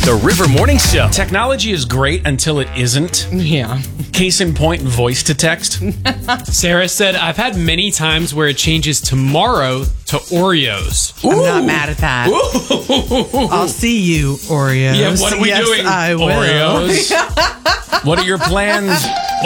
The River Morning Show. Technology is great until it isn't. Yeah. Case in point, voice to text. Sarah said, I've had many times where it changes tomorrow to Oreos. I'm not mad at that. I'll see you, Oreos. Yeah, what are we yes, doing? I will. Oreos. What are your plans?